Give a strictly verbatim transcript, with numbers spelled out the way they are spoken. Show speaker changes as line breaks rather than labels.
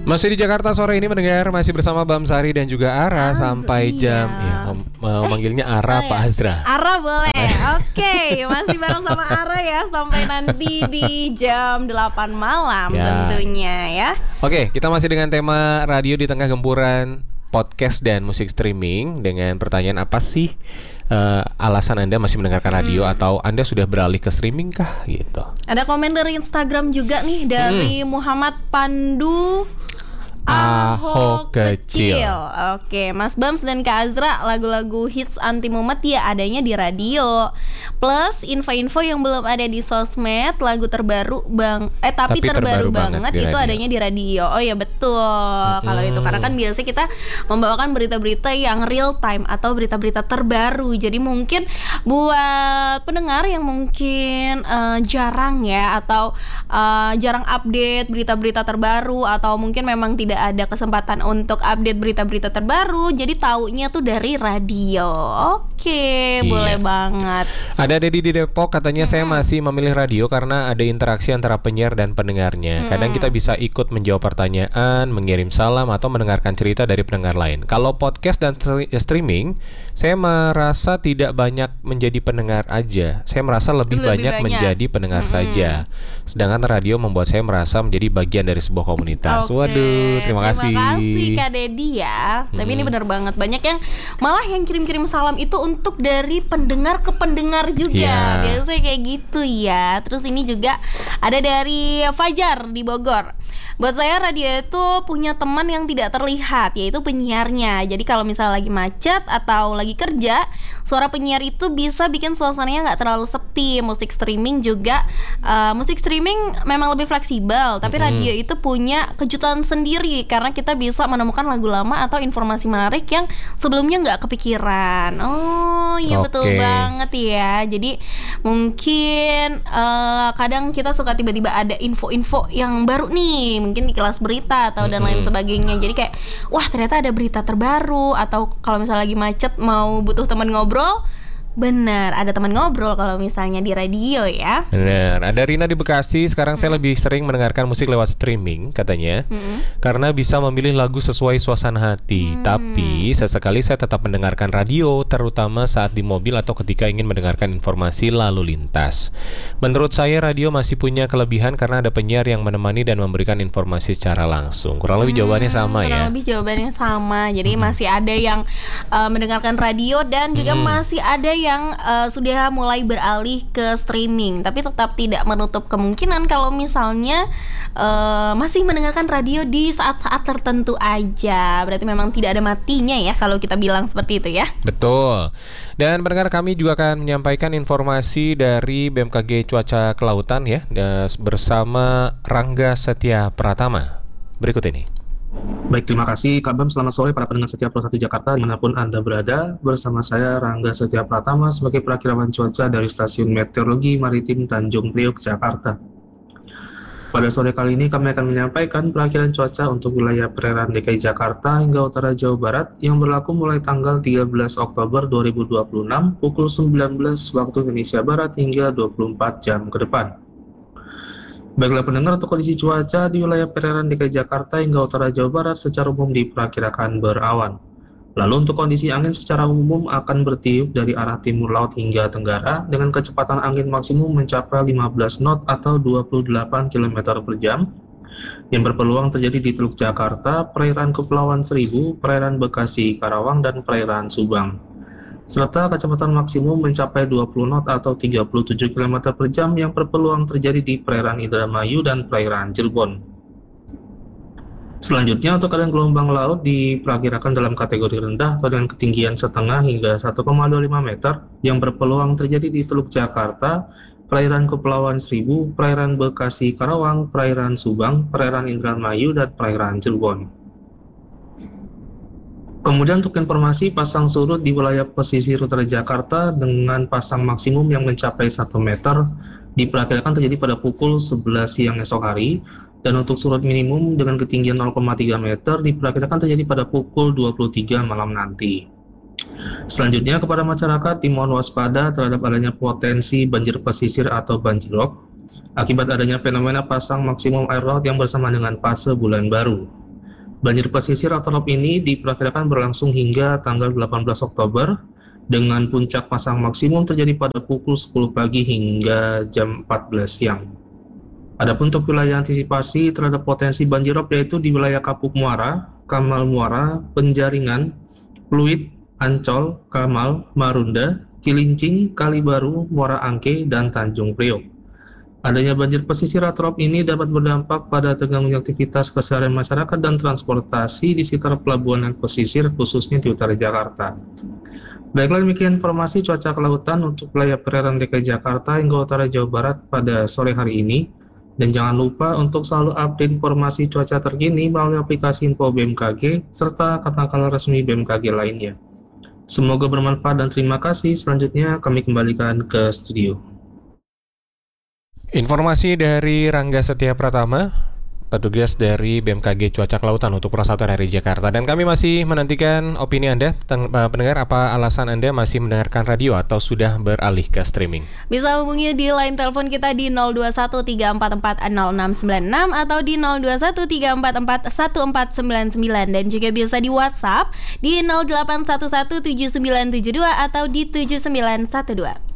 Masih di Jakarta sore ini mendengar, masih bersama Bam Sari dan juga Ara Az, sampai iya. jam ya mau manggilnya Ara oh, Pak ya. Azra.
Ara boleh. Oke, okay, masih bareng sama Ara ya sampai nanti di jam delapan malam ya. Tentunya ya.
Oke, okay, kita masih dengan tema radio di tengah gempuran podcast dan musik streaming dengan pertanyaan apa sih uh, alasan Anda masih mendengarkan radio hmm. atau Anda sudah beralih ke streaming kah gitu.
Ada komen dari Instagram juga nih dari hmm. Muhammad Pandu
Aho kecil. kecil
Oke, Mas Bams dan Kak Azra, lagu-lagu hits anti mumet ya adanya di radio. Plus info-info yang belum ada di sosmed, lagu terbaru bang eh tapi, tapi terbaru, terbaru banget, banget itu radio. Adanya di radio. Oh ya betul. Mm-hmm. Kalau itu karena kan biasanya kita membawakan berita-berita yang real time atau berita-berita terbaru. Jadi mungkin buat pendengar yang mungkin uh, jarang ya atau uh, jarang update berita-berita terbaru atau mungkin memang tidak ada kesempatan untuk update berita-berita terbaru, jadi taunya tuh dari radio. Oke, iya. Boleh banget.
Ada Dedi di Depok katanya hmm. saya masih memilih radio karena ada interaksi antara penyiar dan pendengarnya. hmm. Kadang kita bisa ikut menjawab pertanyaan, mengirim salam atau mendengarkan cerita dari pendengar lain. Kalau podcast dan streaming, saya merasa tidak banyak menjadi pendengar aja. Saya merasa lebih, lebih banyak, banyak menjadi pendengar hmm. saja. Sedangkan radio membuat saya merasa menjadi bagian dari sebuah komunitas. Okay. Waduh, terima kasih.
Terima kasih Kak Dedi ya. hmm. Tapi ini benar banget, banyak yang malah yang kirim-kirim salam itu untuk dari pendengar ke pendengar juga. yeah. Biasanya kayak gitu ya. Terus ini juga ada dari Fajar di Bogor. Buat saya radio itu punya teman yang tidak terlihat, yaitu penyiarnya. Jadi kalau misalnya lagi macet atau lagi kerja, suara penyiar itu bisa bikin suasananya gak terlalu sepi. Musik streaming juga uh, Musik streaming memang lebih fleksibel, tapi mm-hmm. radio itu punya kejutan sendiri karena kita bisa menemukan lagu lama atau informasi menarik yang sebelumnya gak kepikiran. Oh iya, okay. Betul banget ya. Jadi mungkin uh, kadang kita suka tiba-tiba ada info-info yang baru nih, mungkin di kelas berita atau dan lain sebagainya. Jadi kayak wah ternyata ada berita terbaru. Atau kalau misalnya lagi macet mau butuh teman ngobrol, benar, ada teman ngobrol kalau misalnya di radio ya.
Benar, ada Rina di Bekasi. Sekarang hmm. saya lebih sering mendengarkan musik lewat streaming katanya, hmm. karena bisa memilih lagu sesuai suasana hati. hmm. Tapi sesekali saya tetap mendengarkan radio, terutama saat di mobil atau ketika ingin mendengarkan informasi lalu lintas. Menurut saya radio masih punya kelebihan karena ada penyiar yang menemani dan memberikan informasi secara langsung. Kurang lebih hmm, jawabannya sama
kurang
ya.
Kurang lebih jawabannya sama. Jadi hmm. masih ada yang uh, mendengarkan radio dan juga hmm. masih ada yang yang uh, sudah mulai beralih ke streaming, tapi tetap tidak menutup kemungkinan kalau misalnya uh, masih mendengarkan radio di saat-saat tertentu aja. Berarti memang tidak ada matinya ya kalau kita bilang seperti itu ya.
Betul. Dan pendengar kami juga akan menyampaikan informasi dari B M K G Cuaca Kelautan ya, bersama Rangga Setia Pratama. Berikut ini.
Baik, terima kasih Kak Bam. Selamat sore para pendengar setia Pro satu Jakarta dimanapun Anda berada. Bersama saya Rangga Setia Pratama sebagai perakirawan cuaca dari Stasiun Meteorologi Maritim Tanjung Priok, Jakarta. Pada sore kali ini kami akan menyampaikan perakiraan cuaca untuk wilayah perairan D K I Jakarta hingga utara Jawa Barat yang berlaku mulai tanggal tiga belas Oktober dua ribu dua puluh enam pukul sembilan belas waktu Indonesia Barat hingga dua puluh empat jam ke depan. Baiklah pendengar, untuk kondisi cuaca di wilayah perairan D K I Jakarta hingga utara Jawa Barat secara umum diperkirakan berawan. Lalu untuk kondisi angin secara umum akan bertiup dari arah timur laut hingga tenggara dengan kecepatan angin maksimum mencapai lima belas knot atau dua puluh delapan kilometer per jam yang berpeluang terjadi di Teluk Jakarta, perairan Kepulauan Seribu, perairan Bekasi, Karawang, dan perairan Subang. Serta kecepatan maksimum mencapai dua puluh knot atau tiga puluh tujuh kilometer per jam yang berpeluang terjadi di perairan Indramayu dan perairan Cirebon. Selanjutnya untuk keadaan gelombang laut diperkirakan dalam kategori rendah atau dengan ketinggian setengah hingga satu koma dua lima meter yang berpeluang terjadi di Teluk Jakarta, perairan Kepulauan Seribu, perairan Bekasi, Karawang, perairan Subang, perairan Indramayu, dan perairan Cirebon. Kemudian untuk informasi pasang surut di wilayah pesisir utara Jakarta dengan pasang maksimum yang mencapai satu meter diperkirakan terjadi pada pukul sebelas siang esok hari, dan untuk surut minimum dengan ketinggian nol koma tiga meter diperkirakan terjadi pada pukul dua puluh tiga malam nanti. Selanjutnya kepada masyarakat dimohon waspada terhadap adanya potensi banjir pesisir atau banjirop akibat adanya fenomena pasang maksimum air laut yang bersama dengan fase bulan baru. Banjir pesisir atau rob ini diperkirakan berlangsung hingga tanggal delapan belas Oktober dengan puncak pasang maksimum terjadi pada pukul sepuluh pagi hingga jam empat belas siang. Adapun untuk wilayah antisipasi terhadap potensi banjir rob yaitu di wilayah Kapuk Muara, Kamal Muara, Penjaringan, Pluit, Ancol, Kamal, Marunda, Cilincing, Kalibaru, Muara Angke, dan Tanjung Priok. Adanya banjir pesisir atau rob ini dapat berdampak pada terganggunya aktivitas keseharian masyarakat dan transportasi di sekitar pelabuhan dan pesisir khususnya di utara Jakarta. Baiklah, demikian informasi cuaca kelautan untuk wilayah perairan D K I Jakarta hingga utara Jawa Barat pada sore hari ini. Dan jangan lupa untuk selalu update informasi cuaca terkini melalui aplikasi Info B M K G serta kata-kata resmi B M K G lainnya. Semoga bermanfaat dan terima kasih. Selanjutnya kami kembalikan ke studio.
Informasi dari Rangga Setia Pratama, petugas dari B M K G Cuaca Kelautan untuk Persatuan R I Jakarta. Dan kami masih menantikan opini Anda, ten- pendengar, apa alasan Anda masih mendengarkan radio atau sudah beralih ke streaming.
Bisa hubungi di line telepon kita di nol dua satu tiga empat empat nol enam sembilan enam atau di nol dua satu tiga empat empat satu empat sembilan sembilan, dan juga bisa di WhatsApp di nol delapan satu satu tujuh sembilan tujuh dua atau di tujuh sembilan satu dua.